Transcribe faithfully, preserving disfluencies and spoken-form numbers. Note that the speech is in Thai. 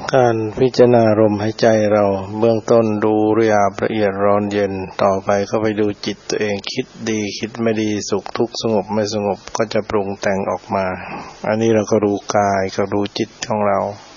การพิจารณาลมหายใจเราเบื้องต้นดูหยาบละเอียดร้อนเย็นต่อไปก็ไปดูจิตตัวเองคิดดีคิดไม่ดีสุขทุกข์สงบไม่สงบก็จะปรุงแต่งออกมาอันนี้เราก็ดูกายก็ดูจิตของเรา